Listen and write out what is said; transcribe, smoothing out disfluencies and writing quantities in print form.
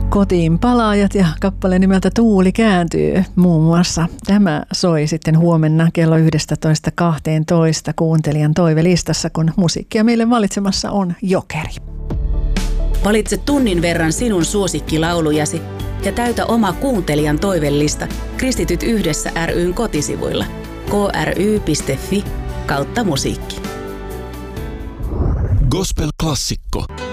Kotiin palaajat ja kappale nimeltä Tuuli kääntyy muun muassa. Tämä soi sitten huomenna kello 11.12 kuuntelijan toivelistassa, kun musiikkia meille valitsemassa on Jokeri. Valitse tunnin verran sinun suosikkilaulujasi ja täytä oma kuuntelijan toivellista Kristityt yhdessä ry:n kotisivuilla kry.fi/musiikki. Gospel-klassikko.